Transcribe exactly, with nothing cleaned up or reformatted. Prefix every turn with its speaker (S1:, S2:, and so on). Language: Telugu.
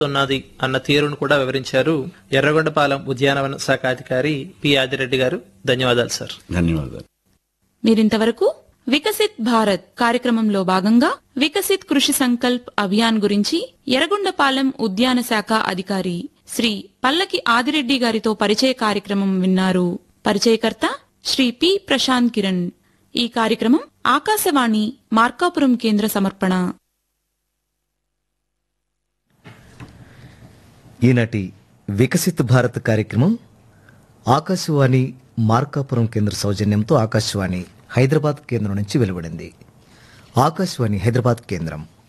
S1: ఉన్నది అన్న తీరును కూడా వివరించారు ఎర్రగొండపాలెం ఉద్యానవన శాఖ అధికారి పి ఆదిరెడ్డి గారు. ధన్యవాదాలు సార్.
S2: ధన్యవాదాలు.
S3: మీరింతవరకు వికసిత్ భారత్ కార్యక్రమంలో భాగంగా వికసిత్ కృషి సంకల్ప్ అభియాన్ గురించి ఎర్రగొండపాలెం ఉద్యాన శాఖ అధికారి శ్రీ పల్లకి ఆదిరెడ్డి గారితో పరిచయ కార్యక్రమం విన్నారు. పరిచయకర్త శ్రీ పి ప్రశాంత్ కిరణ్. ఈ కార్యక్రమం ఆకాశవాణి మార్కాపురం కేంద్ర సమర్పణ.
S4: ఈనాటి వికసిత్ భారత్ కార్యక్రమం ఆకాశవాణి మార్కాపురం కేంద్ర సౌజన్యంతో ఆకాశవాణి హైదరాబాద్ కేంద్రం నుంచి వెలువడింది. ఆకాశవాణి హైదరాబాద్ కేంద్రం